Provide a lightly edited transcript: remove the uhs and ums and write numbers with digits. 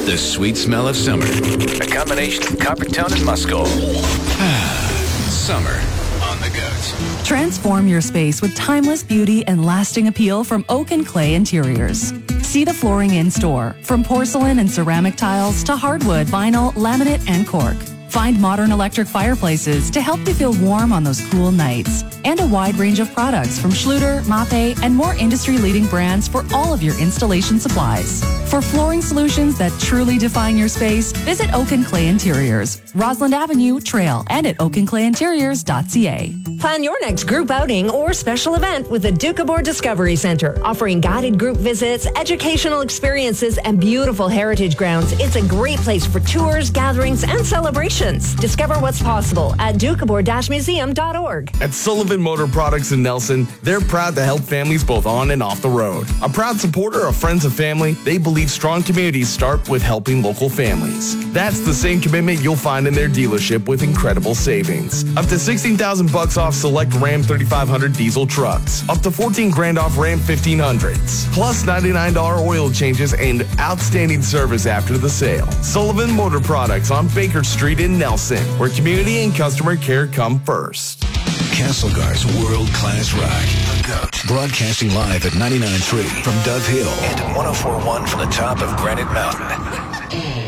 The sweet smell of summer. A combination of Coppertone and Muscle. Summer on the goat. Transform your space with timeless beauty and lasting appeal from Oak and Clay Interiors. See the flooring in store, from porcelain and ceramic tiles to hardwood, vinyl, laminate, and cork. Find modern electric fireplaces to help you feel warm on those cool nights. And a wide range of products from Schluter, Mape, and more industry-leading brands for all of your installation supplies. For flooring solutions that truly define your space, visit Oak and Clay Interiors, Roslyn Avenue, Trail, and at oakandclayinteriors.ca. Plan your next group outing or special event with the Doukhobor Discovery Centre, offering guided group visits, educational experiences, and beautiful heritage grounds. It's a great place for tours, gatherings, and celebrations. Discover what's possible at doukhobor-museum.org. At Sullivan Motor Products in Nelson, they're proud to help families both on and off the road. A proud supporter of Friends of Family, they believe strong communities start with helping local families. That's the same commitment you'll find in their dealership with incredible savings. Up to $16,000 off select Ram 3500 diesel trucks. Up to $14,000 off Ram 1500s. Plus $99 oil changes and outstanding service after the sale. Sullivan Motor Products on Baker Street in Nelson, where community and customer care come first. Castlegar's world-class rock. The Goat. Broadcasting live at 99.3 from Dove Hill and 104.1 from the top of Granite Mountain.